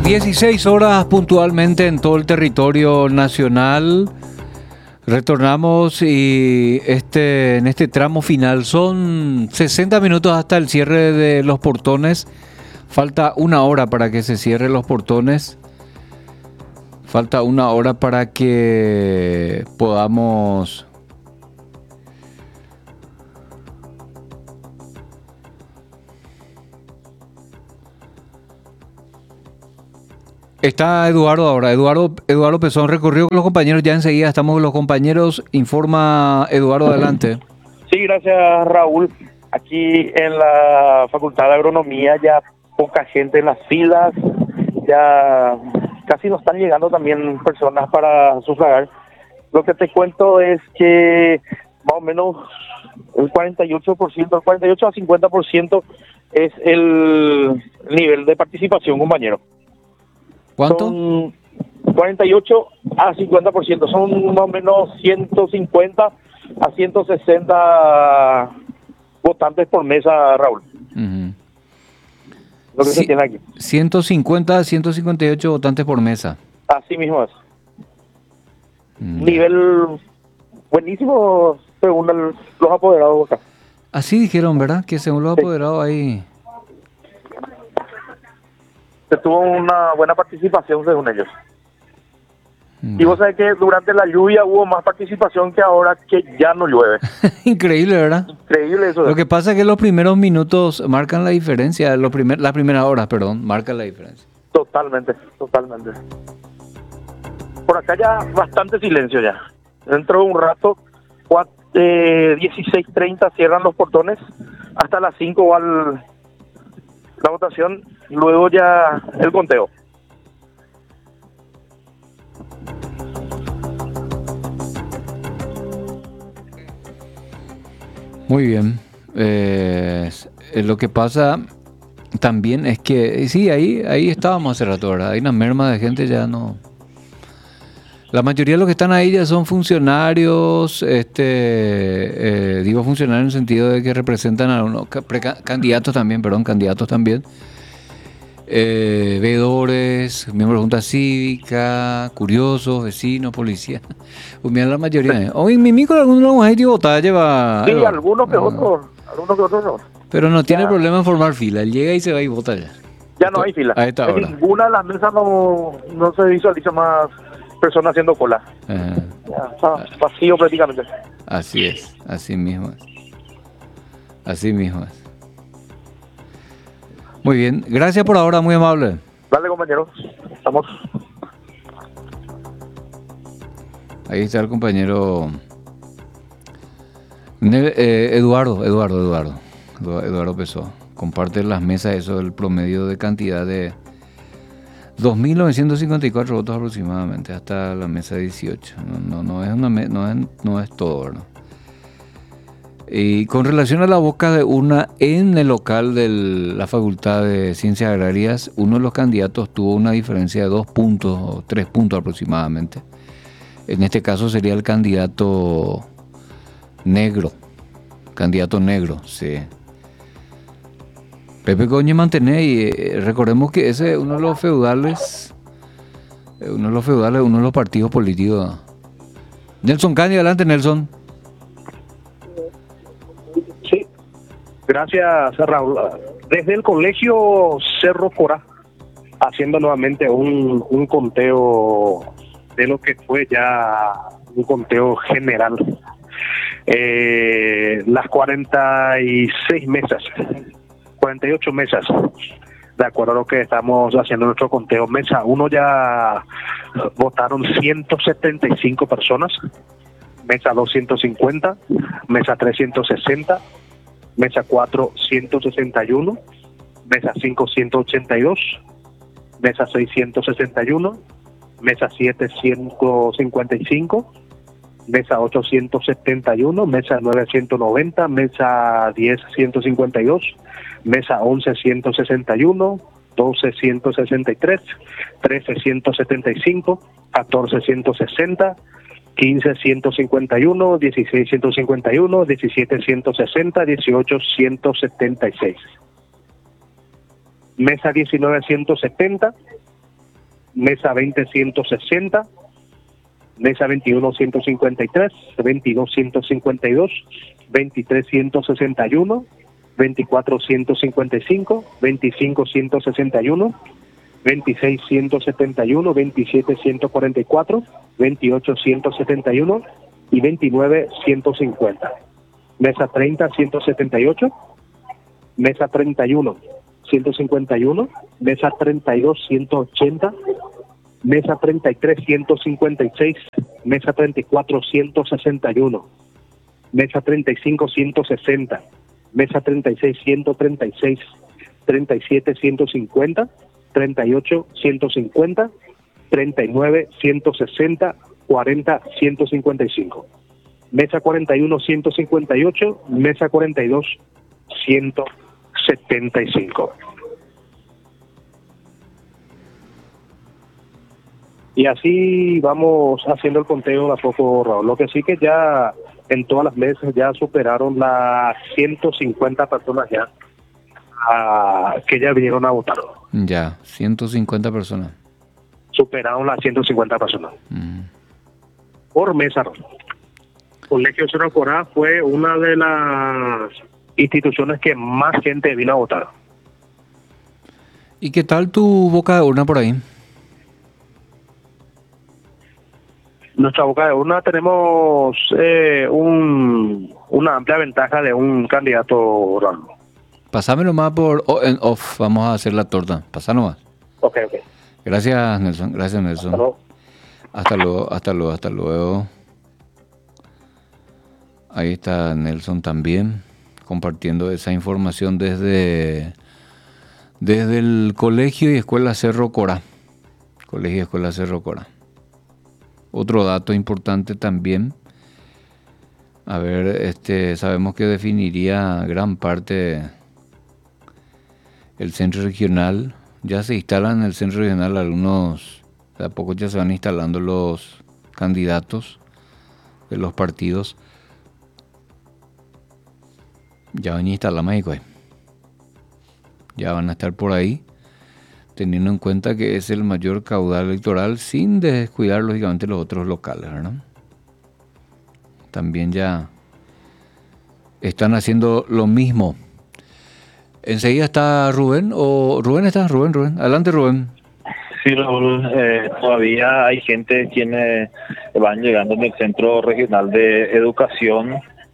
16 horas puntualmente en todo el territorio nacional. Retornamos y en este tramo final son 60 minutos hasta el cierre de los portones. Falta una hora para que se cierren los portones. Falta una hora para que podamos... Está Eduardo ahora. Eduardo Pezón recorrió con los compañeros. Ya enseguida estamos con los compañeros. Informa Eduardo, adelante. Sí, gracias Raúl. Aquí en la Facultad de Agronomía ya poca gente en las filas. Ya casi nos están llegando también personas para sufragar. Lo que te cuento es que más o menos el 48%, el 48 a 50% es el nivel de participación, compañero. ¿Cuánto? Son 48 a 50%, son más o menos 150 a 160 votantes por mesa, Raúl. Uh-huh. Lo que se tiene aquí. 150 a 158 votantes por mesa. Así mismo es. Nivel buenísimo según los apoderados acá. Así dijeron, ¿verdad? Que según los apoderados ahí... Se tuvo una buena participación según ellos. Y vos sabés que durante la lluvia hubo más participación que ahora que ya no llueve. Increíble, ¿verdad? Increíble eso. Lo que pasa es que los primeros minutos marcan la diferencia, las primeras horas, perdón, marcan la diferencia. Totalmente. Por acá ya bastante silencio ya. Dentro de un rato, 16:30 cierran los portones, hasta las 5 va la votación, luego ya el conteo. Muy bien. Lo que pasa también es que, sí, ahí estábamos hace rato, ¿verdad? Hay una merma de gente, ya no... La mayoría de los que están ahí ya son funcionarios, digo funcionarios en el sentido de que representan a unos candidatos también, veedores, miembros de Junta Cívica, curiosos, vecinos, policías. Pues mira, la mayoría. Hoy mi con algunos hay que votar, lleva... Sí, algunos que otros no. Pero no tiene problema en formar fila, él llega y se va y vota ya. Ya no hay fila. A esta hora. En ninguna de las mesas no se visualiza más personas haciendo cola. Ya está vacío prácticamente. Así es, así mismo es. Muy bien, gracias por ahora, muy amable. Dale, compañeros, estamos. Ahí está el compañero Eduardo Pesó. Comparte las mesas, eso, el promedio de cantidad de 2.954 votos aproximadamente, hasta la mesa 18. No es todo, ¿verdad? Y con relación a la boca de urna en el local de la Facultad de Ciencias Agrarias, uno de los candidatos tuvo una diferencia de 2 puntos o 3 puntos aproximadamente. En este caso sería el candidato negro, sí. Pepe Coñe Mantené, y recordemos que ese es uno de los feudales, uno de los partidos políticos. Nelson Cani, adelante, Nelson. Sí, gracias, Raúl. Desde el colegio Cerro Corá, haciendo nuevamente un conteo de lo que fue ya un conteo general. Las 48 mesas, de acuerdo a lo que estamos haciendo nuestro conteo. Mesa 1 ya votaron 175 personas, mesa 2 150, mesa 3 160, mesa 4 161, mesa 5 182, mesa 6 161, mesa 7 155, mesa 8 171, mesa 9 190, mesa 10 152, mesa 11 161, 12 163, 13 175, 14 160, 15 151, 16 151, 17 160, 18 176. Mesa 19 170, Mesa 20, 160. Mesa 21, 153. 22, 152. 23, 161. 24, 155. 25, 161. 26, 171. 27, 144. 28, 171. Y 29, 150. Mesa 30, 178. Mesa 31, 151. Mesa 32, 180. Mesa 33, 156. Mesa 34, 161. Mesa 35, 160. Mesa 36, 136. 37, 150. 38, 150. 39, 160. 40, 155. Mesa 41, 158. Mesa 42, 175. Y así vamos haciendo el conteo de a poco, Raúl. Lo que sí que ya en todas las mesas ya superaron las 150 personas ya que ya vinieron a votar. Ya, 150 personas. Superaron las 150 personas. Por mesa, Raúl. Colegio Cerro Corá fue una de las instituciones que más gente vino a votar. ¿Y qué tal tu boca de urna por ahí? Nuestra boca de urna tenemos una amplia ventaja de un candidato, Raúl. Pasame nomás por en off, vamos a hacer la torta. Pasá nomás. Ok. Gracias, Nelson. Gracias, Nelson. Hasta luego. Ahí está Nelson también, compartiendo esa información desde el Colegio y Escuela Cerro Corá. Colegio y Escuela Cerro Corá. Otro dato importante también. A ver, sabemos que definiría gran parte el centro regional. Ya se instalan en el centro regional algunos, de a poco ya se van instalando los candidatos de los partidos. Ya van a instalar México. Ya van a estar por ahí, teniendo en cuenta que es el mayor caudal electoral, sin descuidar lógicamente los otros locales, ¿verdad? También ya están haciendo lo mismo. Enseguida está Rubén, Rubén. Adelante, Rubén. Sí, Raúl, todavía hay gente quienes van llegando en el Centro Regional de Educación,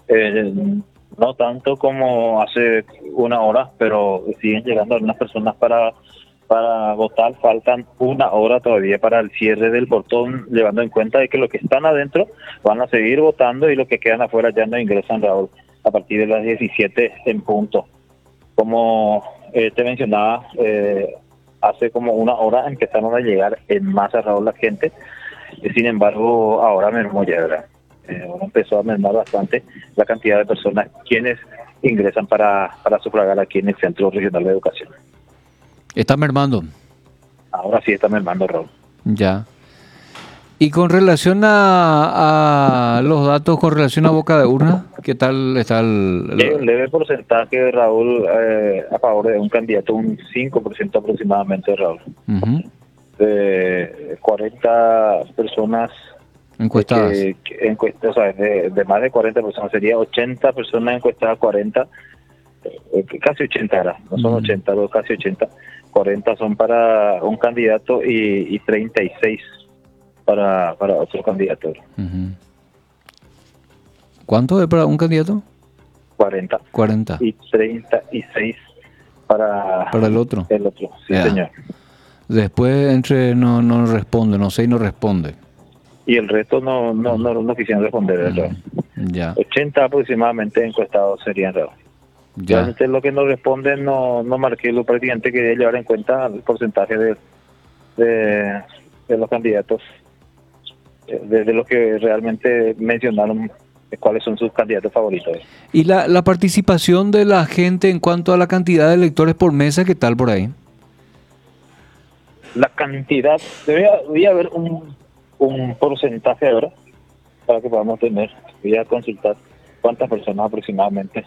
no tanto como hace una hora, pero siguen llegando algunas personas para votar. Faltan una hora todavía para el cierre del portón, llevando en cuenta de que los que están adentro van a seguir votando y los que quedan afuera ya no ingresan, Raúl, a partir de las 17 en punto. Como te mencionaba, hace como una hora empezaron a llegar en masa, Raúl, la gente. Sin embargo, ahora mermó ya, ¿verdad? Ahora empezó a mermar bastante la cantidad de personas quienes ingresan para sufragar aquí en el Centro Regional de Educación. ¿Está mermando? Ahora sí está mermando, Raúl. Ya. Y con relación a los datos, con relación a boca de urna, ¿qué tal está un leve porcentaje, Raúl, a favor de un candidato, un 5% aproximadamente, Raúl. Uh-huh. De 40 personas encuestadas. O sea, de más de 40 personas, sería 80 personas encuestadas, 40, casi 80 era, no son 80, casi 80, 40 son para un candidato y 36 para otro candidato. Uh-huh. ¿Cuánto es para un candidato? 40. Y 36 para el otro. El otro, sí, señor. Después no responde, no responde. Y el resto no quisieron responder, ¿verdad? Ya. 80 aproximadamente encuestados serían, ¿verdad? Ya. Realmente lo que no responden no marqué, lo prácticamente quería llevar en cuenta el porcentaje de los candidatos, de los que realmente mencionaron cuáles son sus candidatos favoritos. ¿Y la participación de la gente en cuanto a la cantidad de electores por mesa, qué tal por ahí? La cantidad, debía haber un porcentaje ahora para que podamos tener, voy a consultar cuántas personas aproximadamente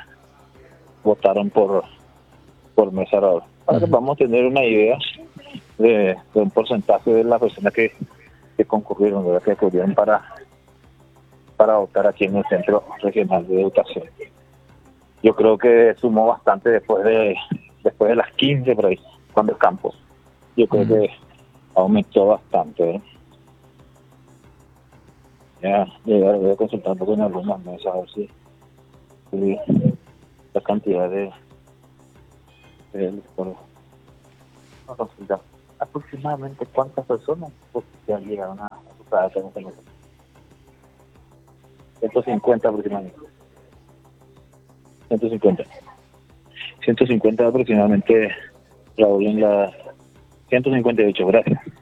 votaron por mesa ahora, para que podamos tener una idea de un porcentaje de las personas que concurrieron, ¿verdad? Que acudieron para votar aquí en el Centro Regional de Educación. Yo creo que sumó bastante después de las 15 por ahí, cuando el campo. Yo creo que aumentó bastante, ¿verdad? Ya, voy a consultar un poco en algunas mesas a ver si la cantidad de no consultar aproximadamente cuántas personas ya llegaron a su casa en este momento. 150 aproximadamente. 150 aproximadamente, Raúl, en la 158, gracias.